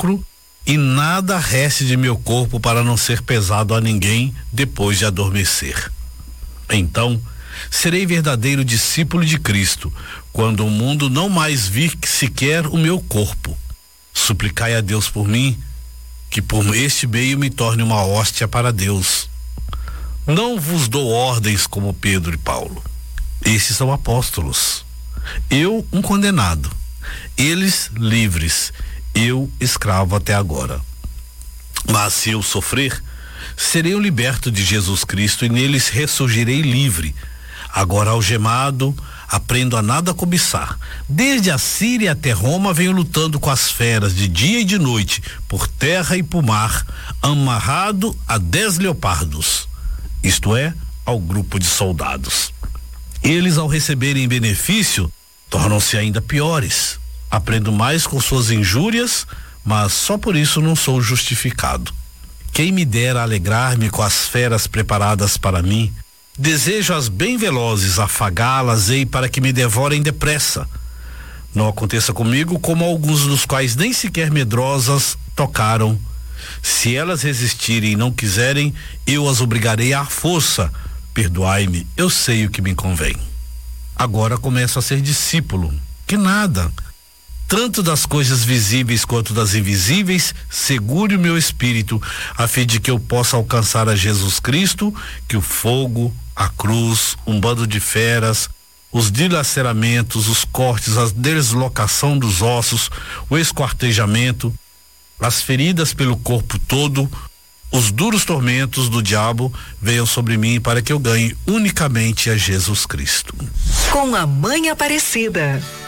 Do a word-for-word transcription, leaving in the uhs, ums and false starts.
sepulcro e nada reste de meu corpo para não ser pesado a ninguém depois de adormecer. Então, serei verdadeiro discípulo de Cristo, quando o mundo não mais vir sequer o meu corpo. Suplicai a Deus por mim, que por este meio me torne uma hóstia para Deus. Não vos dou ordens como Pedro e Paulo. Estes são apóstolos. Eu, um condenado. Eles, livres. Eu, escravo até agora. Mas se eu sofrer, serei um liberto de Jesus Cristo e neles ressurgirei livre. Agora algemado, aprendo a nada cobiçar. Desde a Síria até Roma venho lutando com as feras de dia e de noite, por terra e por mar, amarrado a dez leopardos, isto é, ao grupo de soldados. Eles, ao receberem benefício, tornam-se ainda piores. Aprendo mais com suas injúrias, mas só por isso não sou justificado. Quem me dera alegrar-me com as feras preparadas para mim. Desejo as bem velozes, afagá-las-ei para que me devorem depressa. Não aconteça comigo como alguns dos quais nem sequer medrosas tocaram. Se elas resistirem e não quiserem, eu as obrigarei à força. Perdoai-me, eu sei o que me convém. Agora começo a ser discípulo. Que nada, tanto das coisas visíveis quanto das invisíveis, segure o meu espírito, a fim de que eu possa alcançar a Jesus Cristo, que o fogo, a cruz, um bando de feras, os dilaceramentos, os cortes, a deslocação dos ossos, o esquartejamento, as feridas pelo corpo todo, os duros tormentos do diabo venham sobre mim para que eu ganhe unicamente a Jesus Cristo. Com a Mãe Aparecida.